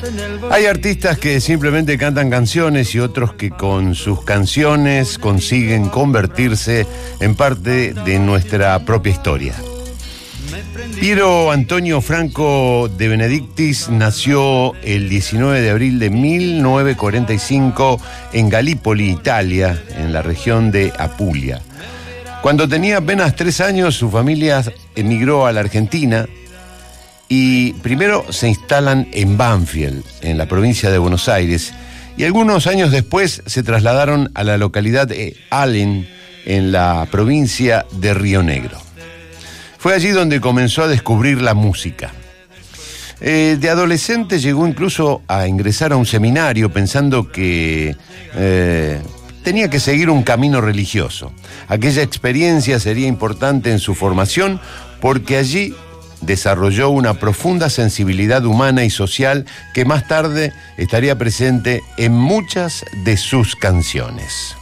Hay artistas que simplemente cantan canciones y otros que con sus canciones consiguen convertirse en parte de nuestra propia historia. Piero Antonio Franco de Benedictis nació el 19 de abril de 1945 en Galípoli, Italia, en la región de Apulia. Cuando tenía apenas 3 años, su familia emigró a la Argentina y primero se instalan en Banfield, en la provincia de Buenos Aires, y algunos años después se trasladaron a la localidad de Allen, en la provincia de Río Negro. Fue allí donde comenzó a descubrir la música. De adolescente llegó incluso a ingresar a un seminario pensando que tenía que seguir un camino religioso. Aquella experiencia sería importante en su formación porque allí desarrolló una profunda sensibilidad humana y social que más tarde estaría presente en muchas de sus canciones.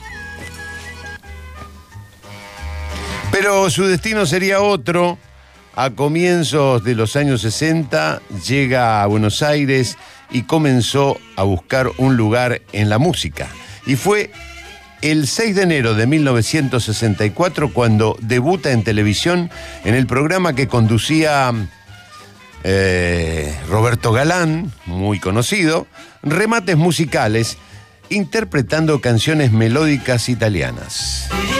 Pero su destino sería otro. A comienzos de los años 60 llega a Buenos Aires y comenzó a buscar un lugar en la música. Y fue el 6 de enero de 1964 cuando debuta en televisión en el programa que conducía Roberto Galán, muy conocido, Remates Musicales, interpretando canciones melódicas italianas.